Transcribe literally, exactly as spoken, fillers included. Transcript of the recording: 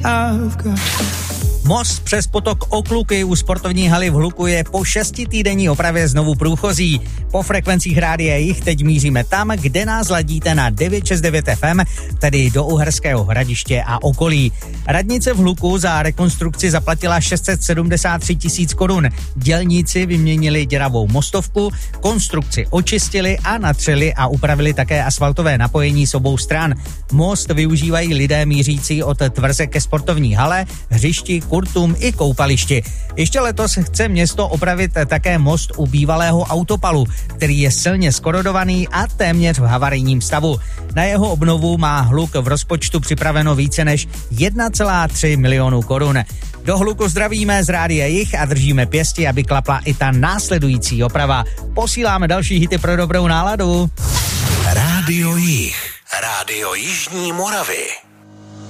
I've got. Most přes potok Okluky u sportovní haly v Hluku je po šestitýdenní opravě znovu průchozí. Po frekvencích Rádia Jich teď míříme tam, kde nás ladíte na devět šest devět F M, tedy do Uherského Hradiště a okolí. Radnice v Hluku za rekonstrukci zaplatila šest set sedmdesát tři tisíc korun. Dělníci vyměnili děravou mostovku, konstrukci očistili a natřeli a upravili také asfaltové napojení s obou stran. Most využívají lidé mířící od tvrze ke sportovní hale, hřišti, kurtům i koupališti. Ještě letos chce město opravit také most u bývalého autopalu, který je silně skorodovaný a téměř v havarijním stavu. Na jeho obnovu má Hluk v rozpočtu připraveno více než jedna celá tři milionu korun. Do Hluku zdravíme z Rádia Jich a držíme pěsti, aby klapla i ta následující oprava. Posíláme další hity pro dobrou náladu. Rádio Jich. Rádio Jižní Moravy.